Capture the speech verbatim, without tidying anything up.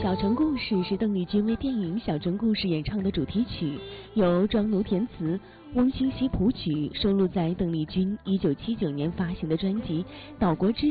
小城故事是邓丽君为电影《小城故事》演唱的主题曲，由庄奴填词，翁清溪谱曲，收录在邓丽君一九七九年发行的专辑《岛国之